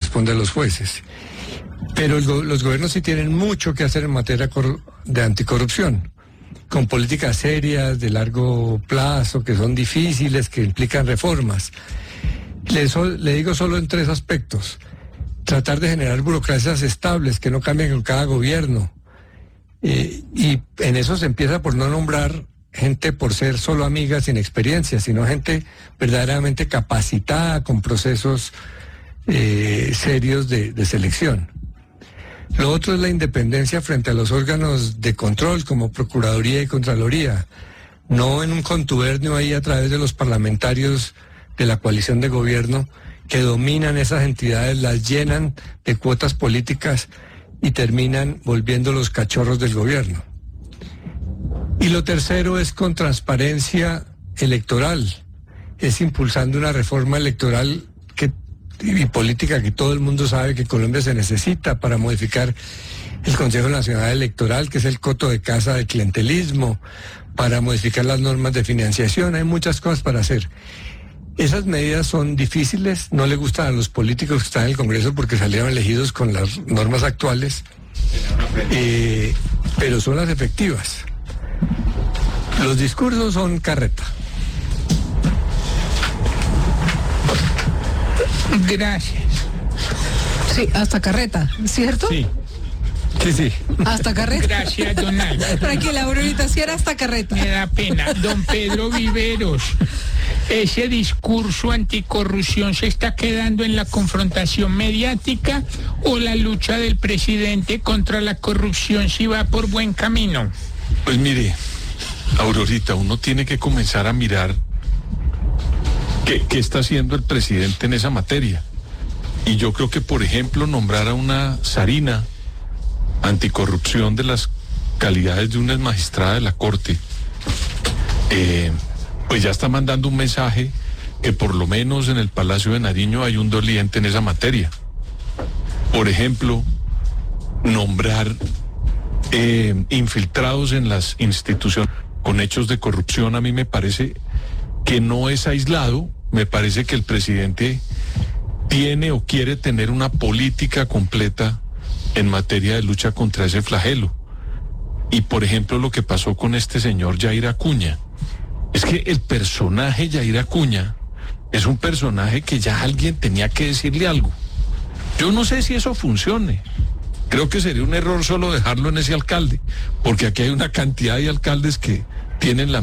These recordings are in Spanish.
corresponde a los jueces. Pero los gobiernos sí tienen mucho que hacer en materia de anticorrupción, con políticas serias, de largo plazo, que son difíciles, que implican reformas. Le digo solo en 3 aspectos. Tratar de generar burocracias estables, que no cambien con cada gobierno. Y en eso se empieza por no nombrar gente por ser solo amiga sin experiencia, sino gente verdaderamente capacitada, con procesos serios de selección. Lo otro es la independencia frente a los órganos de control como Procuraduría y Contraloría, no en un contubernio ahí a través de los parlamentarios de la coalición de gobierno que dominan esas entidades, las llenan de cuotas políticas y terminan volviendo los cachorros del gobierno. Y lo tercero es con transparencia electoral, es impulsando una reforma electoral y política que todo el mundo sabe que Colombia se necesita para modificar el Consejo Nacional Electoral, que es el coto de caza del clientelismo, para modificar las normas de financiación. Hay muchas cosas para hacer. Esas medidas son difíciles, no le gustan a los políticos que están en el Congreso porque salieron elegidos con las normas actuales, pero son las efectivas. Los discursos son carreta. Gracias. Sí, hasta carreta, ¿cierto? Sí. Sí. Hasta carreta. Gracias, don Álvaro. Tranquila, Aurorita, sí era hasta carreta. Me da pena. Don Pedro Viveros, ¿ese discurso anticorrupción se está quedando en la confrontación mediática o la lucha del presidente contra la corrupción sí va por buen camino? Pues mire, Aurorita, uno tiene que comenzar a mirar qué está haciendo el presidente en esa materia. Y yo creo que, por ejemplo, nombrar a una Sarina anticorrupción de las calidades de una magistrada de la Corte, pues ya está mandando un mensaje que por lo menos en el Palacio de Nariño hay un doliente en esa materia. Por ejemplo, nombrar infiltrados en las instituciones con hechos de corrupción, a mí me parece que no es aislado. Me parece que el presidente tiene o quiere tener una política completa en materia de lucha contra ese flagelo. Y por ejemplo lo que pasó con este señor Yair Acuña, es que el personaje Yair Acuña es un personaje que ya alguien tenía que decirle algo. Yo no sé si eso funcione. Creo que sería un error solo dejarlo en ese alcalde, porque aquí hay una cantidad de alcaldes que tienen el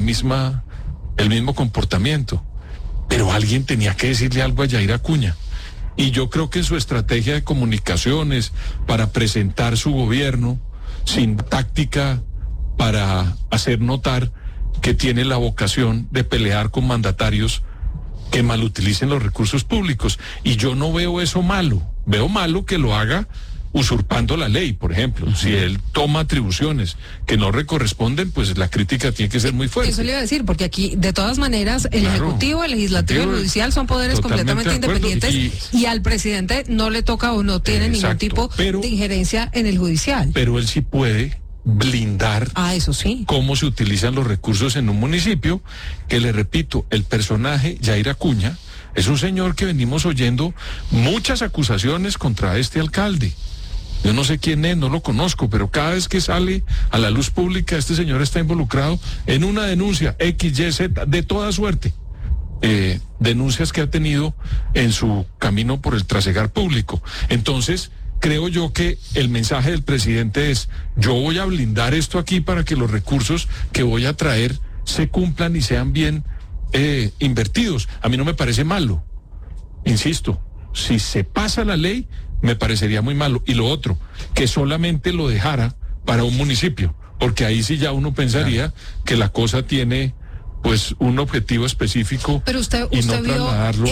mismo comportamiento. Pero alguien tenía que decirle algo a Yair Acuña. Y yo creo que su estrategia de comunicaciones para presentar su gobierno, sin táctica para hacer notar que tiene la vocación de pelear con mandatarios que malutilicen los recursos públicos. Y yo no veo eso malo. Veo malo que lo haga usurpando la ley, por ejemplo. Si él toma atribuciones que no le corresponden, pues la crítica tiene que ser muy fuerte. Eso le iba a decir, porque aquí, de todas maneras, el Ejecutivo, el Legislativo y el Judicial son poderes completamente independientes y al presidente no le toca o no tiene ningún tipo de injerencia en el Judicial. Pero él sí puede blindar eso sí, cómo se utilizan los recursos en un municipio, que le repito, el personaje Yair Acuña es un señor que venimos oyendo muchas acusaciones contra este alcalde. Yo no sé quién es, no lo conozco, pero cada vez que sale a la luz pública, este señor está involucrado en una denuncia X, Y, Z, de toda suerte. Denuncias que ha tenido en su camino por el trasegar público. Entonces, creo yo que el mensaje del presidente es: yo voy a blindar esto aquí para que los recursos que voy a traer se cumplan y sean bien invertidos. A mí no me parece malo. Insisto, si se pasa la ley, me parecería muy malo. Y lo otro, que solamente lo dejara para un municipio, porque ahí sí ya uno pensaría que la cosa tiene pues un objetivo específico. Pero usted vio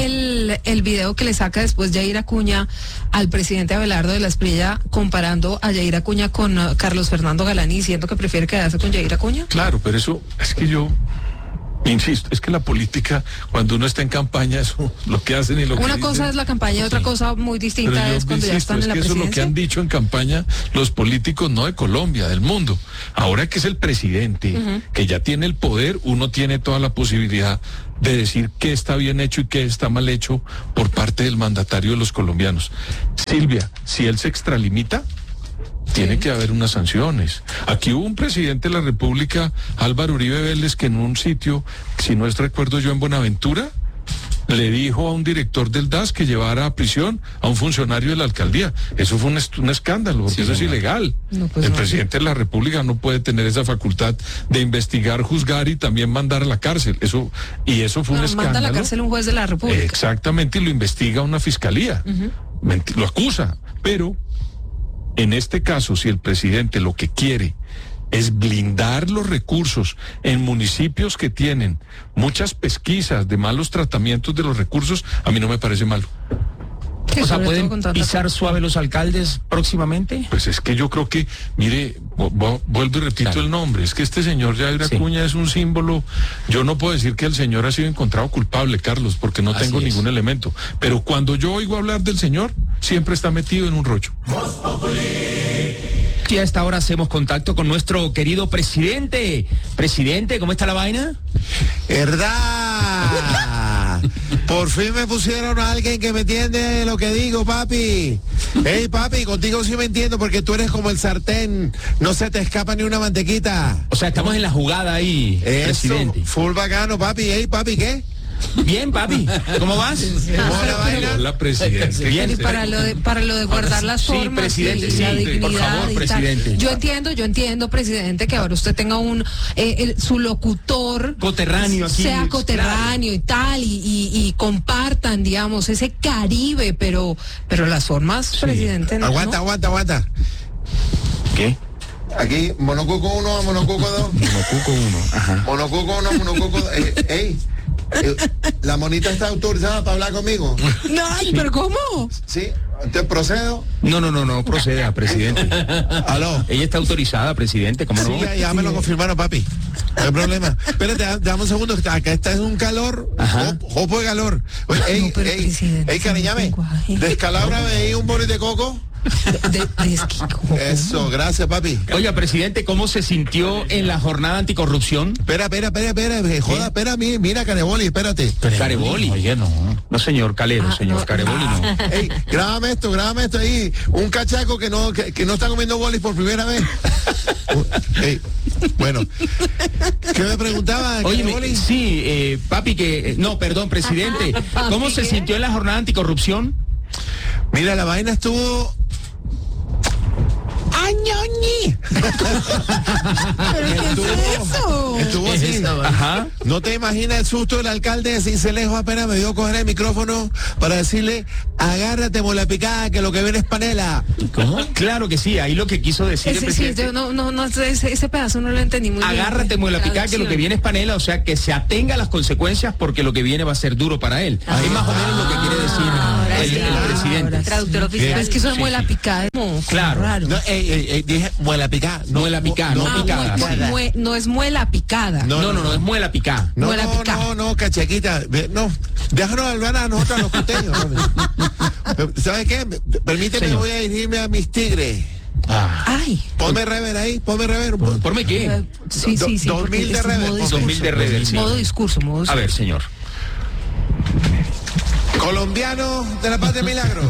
el video que le saca después Yair Acuña al presidente Abelardo de la Espriella, comparando a Yair Acuña con Carlos Fernando Galán y diciendo que prefiere quedarse con Yair Acuña. Claro, pero eso es que yo insisto, es que la política, cuando uno está en campaña, eso lo que hacen y lo que una cosa dicen, es la campaña y otra cosa muy distinta es cuando ya están en la presidencia. Eso es lo que han dicho en campaña los políticos, no de Colombia, del mundo. Ahora que es el presidente, que ya tiene el poder, uno tiene toda la posibilidad de decir qué está bien hecho y qué está mal hecho por parte del mandatario de los colombianos. Silvia, si él se extralimita, tiene que haber unas sanciones. Aquí hubo un presidente de la República, Álvaro Uribe Vélez, que en un sitio, si no recuerdo yo, en Buenaventura, le dijo a un director del DAS que llevara a prisión a un funcionario de la alcaldía. Eso fue un escándalo, porque eso es ilegal. No, pues el no. presidente de la República no puede tener esa facultad de investigar, juzgar y también mandar a la cárcel. Eso fue un escándalo. Manda a la cárcel un juez de la República. Exactamente, y lo investiga una fiscalía. Lo acusa, pero en este caso, si el presidente lo que quiere es blindar los recursos en municipios que tienen muchas pesquisas de malos tratamientos de los recursos, a mí no me parece malo. Que O sea, sobre todo ¿pueden con tanta pisar suave los alcaldes próximamente? Pues es que yo creo que, mire, vuelvo y repito Claro. el nombre, es que este señor Jair Sí. Acuña es un símbolo. Yo no puedo decir que el señor ha sido encontrado culpable, Carlos, porque no Así tengo es. ningún elemento, pero cuando yo oigo hablar del señor, siempre está metido en un rollo. Y a esta hora hacemos contacto con nuestro querido presidente. Presidente, ¿cómo está la vaina? ¿Verdad? Por fin me pusieron a alguien que me entiende lo que digo, papi. Hey, papi, contigo sí me entiendo porque tú eres como el sartén. No se te escapa ni una mantequita. O sea, estamos en la jugada ahí, Eso, presidente. full bacano, papi. Hey, papi, ¿qué? Bien, papi. ¿Cómo vas? ¿Cómo la vaina? Hola, presidente. Bien. Y para lo de guardar las Sí, formas presidente, y sí, la por dignidad favor, y tal. presidente. Yo entiendo, presidente, que ahora usted tenga su locutor Coterráneo aquí. sea coterráneo y tal, y compartan, digamos, ese Caribe, pero las formas, presidente, no. Aguanta. ¿Qué? Aquí, monocuco 1, monocuco 2. Monocuco 1. Ajá. Monocuco 1, monocuco 2. La monita está autorizada para hablar conmigo. No, pero ¿cómo? ¿Sí? Entonces procedo. No proceda, presidente. Aló. Ella está autorizada, presidente, ¿cómo no? Sí, ya me lo confirmaron, papi. No hay problema. Espérate, dame un segundo. Acá está en un calor. Ajá. Jopo de calor. Oye, No, pero presidente, cariñame. lenguaje. Descalábrame ahí un bolis de coco. Eso, gracias, papi. Oiga, presidente, ¿cómo se sintió en la jornada anticorrupción? Espera. Joda, espera, mira, Careboli, espérate. Careboli. Oye, no. No, señor Calero, señor no. Careboli, no. Ey, grábame esto ahí. Un cachaco que no está comiendo bolis por primera vez. Ey, bueno. ¿Qué me preguntaba, Oye, Careboli? sí, papi, no, perdón, presidente. ¿Cómo se sintió en la jornada anticorrupción? Mira, la vaina estuvo... ¡Añoñi! ¿Pero qué es eso? Estuvo así. Ajá. No te imaginas el susto del alcalde de Cincelejo apenas me dio coger el micrófono para decirle, agárrate, mola picada, que lo que viene es panela. ¿Cómo? Claro que sí, ahí lo que quiso decir el Sí, presidente. yo no, ese pedazo no lo entendí muy bien. Agárrate, muela picada, que lo que viene es panela, o sea, que se atenga a las consecuencias porque lo que viene va a ser duro para él. Es más o menos lo que quiere decir el presidente. Traductor oficial. Es que eso es muela picada. Como Claro. raro. No, dije muela picada. Muela picada, no picada. No es muela picada. No, es muela picada. Muela picada. No, cachequita. No, déjanos hablar a nosotros los costeños. ¿Sabes qué? Permíteme, Señor. voy a dirigirme a mis tigres. Ay. Ponme rever ahí, ponme rever. ¿Por mí qué? Sí. 2000 porque de es rever, modo 2000 de rever, sí. Modo discurso. A ver, señor. Colombianos de la Paz de Milagro.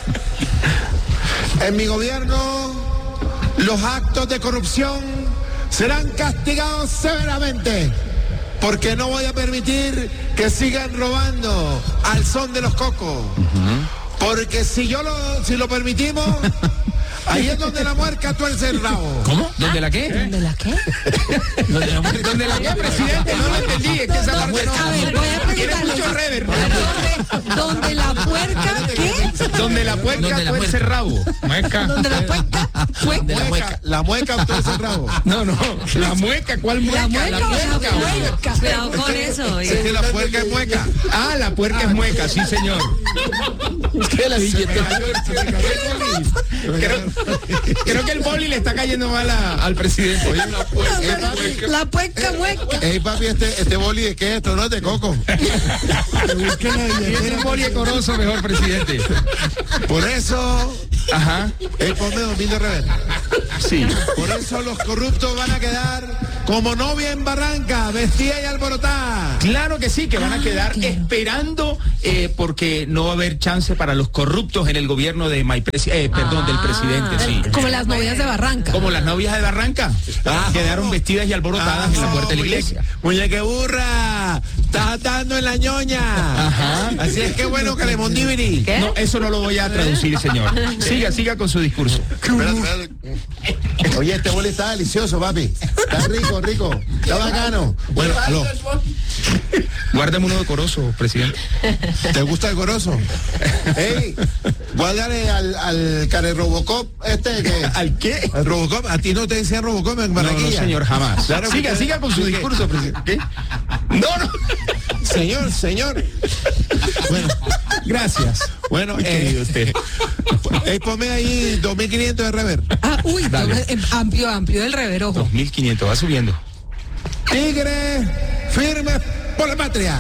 En mi gobierno, los actos de corrupción serán castigados severamente, porque no voy a permitir que sigan robando al son de los cocos. Porque si lo permitimos, ahí es donde la muerca tuerce el rabo. ¿Cómo? ¿Dónde la qué? ¿De la qué? ¿Dónde la qué, presidente? No lo entendí, es que esa parte no. A ver, voy a Tiene preguntarle. mucho rever. ¿Donde la puerca qué? Donde la puerca tuerce el rabo. Mueca. ¿Donde la puerca? La mueca tuerce el rabo. No, la mueca, ¿cuál mueca? La mueca o la puerca. Cuidado con eso. Es que la puerca es mueca. Ah, la puerca es mueca, sí, señor. ¿Qué la Creo que el boli le está cayendo mal al presidente. Oye, La puerca mueca. Ey, papi, este boli de qué esto, no es de coco. Si es un boli decoroso, mejor presidente. Por eso Ajá. Ponme 2000 de rever. Sí. Por eso los corruptos van a quedar como novia en Barranca, vestida y alborotada. Claro que sí, que van a quedar esperando porque no va a haber chance para los corruptos en el gobierno de del presidente, sí. Como las novias de Barranca. Como las novias de Barranca. Quedaron vestidas y alborotadas en la puerta de la iglesia. Muñeque burra, estás dando en la ñoña. Ajá. Así es que bueno, Calemondibiri. No, eso no lo voy a traducir, señor. Siga con su discurso. Oye, este boli está delicioso, papi. Está rico. Está bacano. Bueno, aló. Guárdame uno de Corozo, presidente. ¿Te gusta el Corozo? Ey, guárdale al care Robocop que... ¿Al qué? Al Robocop. A ti no te decían Robocop en Barranquilla. No, señor, jamás. Claro que siga con su discurso, presidente. ¿Qué? No. Señor. Bueno, gracias. Bueno, querido usted. Ponme ahí 2500 de rever. Amplio del rever, ojo. 2500, va subiendo. Tigre, firme por la patria.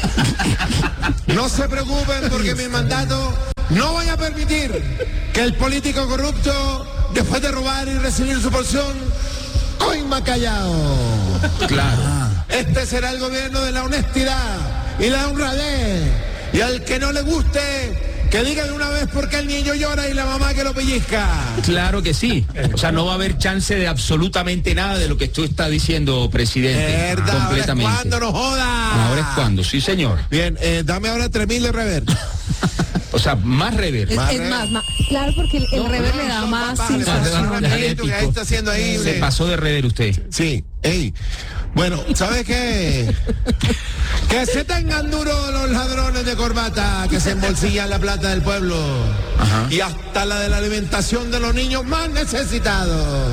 No se preocupen porque mi mandato no voy a permitir que el político corrupto, después de robar y recibir su porción, coima callado. Claro. Este será el gobierno de la honestidad y la honradez. Y al que no le guste, que diga de una vez por qué el niño llora y la mamá que lo pellizca. Claro que sí. O sea, no va a haber chance de absolutamente nada de lo que tú estás diciendo, presidente. ¿Verdad? Completamente. ¿Ahora es cuando, no joda? Ahora es cuando, sí, señor. Bien, dame ahora 3000 de rever. O sea, más rever. Es más, claro, porque el rever le da más sensación. ¿Qué está haciendo ahí? Se pasó de rever usted. Sí, bueno, ¿sabes qué? Que se tengan duro los ladrones de corbata que se embolsillan la plata del pueblo. Ajá. Y hasta la de la alimentación de los niños más necesitados.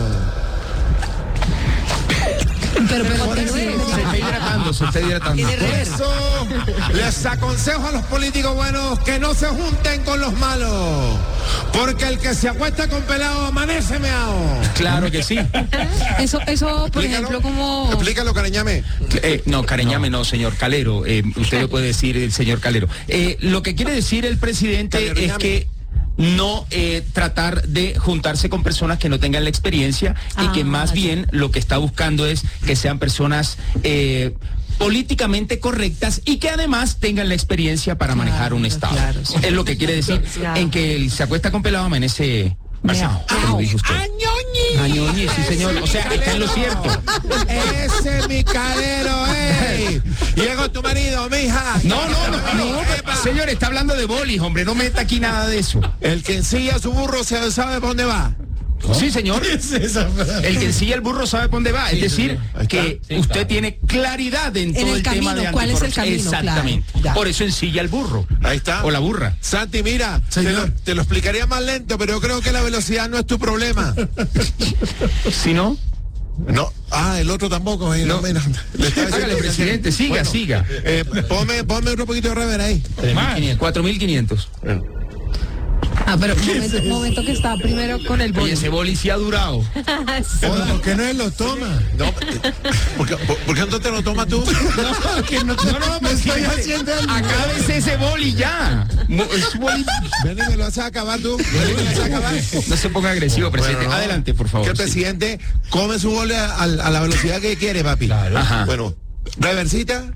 Pero se está hidratando. Por eso les aconsejo a los políticos buenos que no se junten con los malos. Porque el que se acuesta con pelado amanece meao. Claro que sí. Eso por ejemplo, como... Explícalo, Careñame. No, Careñame no, señor Calero. Usted le puede decir el señor Calero. Lo que quiere decir el presidente es que no tratar de juntarse con personas que no tengan la experiencia y que más bien lo que está buscando es que sean personas políticamente correctas y que además tengan la experiencia para manejar un Estado. Claro, sí. Es lo que quiere decir en que él se acuesta con pelado, amanece... Como dijo usted. Añoñi, sí, señor. O sea, está en lo cierto. Ese es mi Calero, Llegó tu marido, mija. No. Señor, está hablando de bolis, hombre. No meta aquí nada de eso. El que ensilla su burro sabe por dónde va. ¿Oh? Sí, señor. El que ensilla el burro sabe por dónde va. Es decir, que usted tiene claridad en todo el tema de anticorrupción. ¿Cuál es el camino? Exactamente. Claro. Por eso ensilla el burro. Ahí está. O la burra. Santi, mira, te lo explicaría más lento, pero yo creo que la velocidad no es tu problema. ¿Sí, no? No, el otro tampoco. No. Hágale, presidente, siga. Ponme otro poquito de rever ahí. 4.500. Pero momento que está primero con el boli. Oye, ese boli sí ha durado. ¿Por qué no él lo toma? No, ¿por qué no te lo tomas tú? No, me estoy haciendo. Acábese ese boli ya. Ven y me lo haces acabar tú. No se ponga agresivo, presidente. Bueno, adelante, por favor. Que el presidente come su boli a la velocidad que quiere, papi. Claro. Ajá. Bueno, reversita.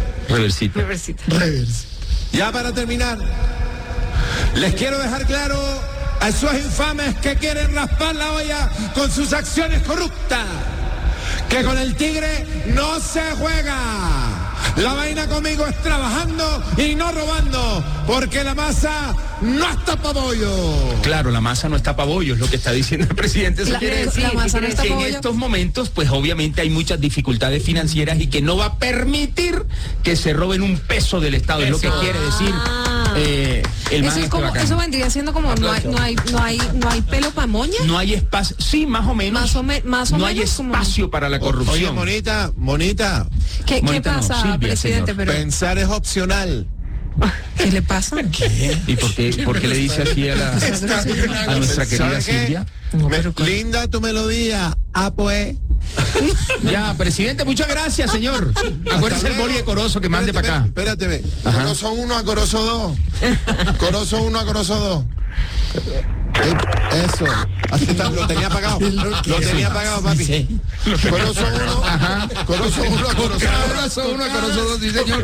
Ya para terminar, les quiero dejar claro a esos infames que quieren raspar la olla con sus acciones corruptas, que con el tigre no se juega. La vaina conmigo es trabajando y no robando, porque la masa no está pa' bollo. Claro, la masa no está pa' bollo, es lo que está diciendo el presidente. Eso quiere decir la masa no está que pa' bollo. en estos momentos, pues obviamente hay muchas dificultades financieras y que no va a permitir que se roben un peso del Estado, es lo que quiere decir el man. Eso vendría siendo como no hay pelo pa' moña. No hay espacio, sí, más o menos. No hay espacio para la corrupción. Oye, monita. ¿Qué pasa, Silvia, presidente? Pero... Pensar es opcional. ¿Qué le pasa? ¿Qué? ¿Y por qué le dice así a nuestra querida Silvia? Linda tu melodía. Pues. Ya, presidente, muchas gracias, señor. Acuérdese el boli de Corozo que mande para acá. Espérate, Corozo 1 a Corozo 2. Corozo 1 a Corozo 2. Eso. Así está, lo tenía pagado. Lo tenía pagado, papi. Sí. Corozo 1. Ajá. Corozo 1, Corozo 2. Corozo 1, Corozo 2, sí, señor.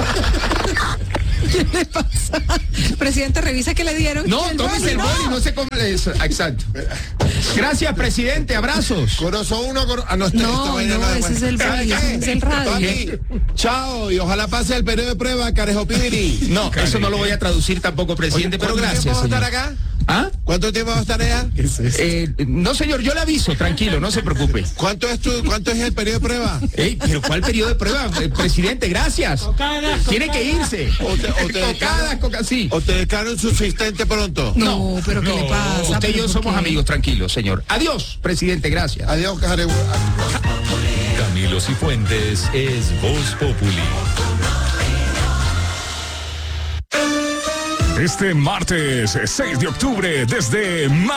¿Qué le pasa? Presidente, revisa que le dieron. No, tómese el boli, no se come eso. Exacto. Gracias, presidente, abrazos. Corozo 1, no, No, ese es el boli, ese es el radio. Papi, chao, y ojalá pase el periodo de prueba, Carejo Pibiri. No, eso no lo voy a traducir tampoco, presidente, pero gracias, ¿Cuánto tiempo señor. vas a estar acá? ¿Ah? ¿Cuánto tiempo vas a estar allá? No, señor, yo le aviso, tranquilo, no se preocupe. ¿Cuánto es el periodo de prueba? Pero ¿cuál periodo de prueba? Presidente, gracias. Tiene que irse. ¿O te declaro insubsistente pronto? No, pero ¿qué le pasa? Usted y yo ¿Pero por somos qué? amigos, tranquilos, señor. Adiós, presidente, gracias. Adiós, Cajarebo. Camilo Cifuentes es Voz Populi. Este martes 6 de octubre desde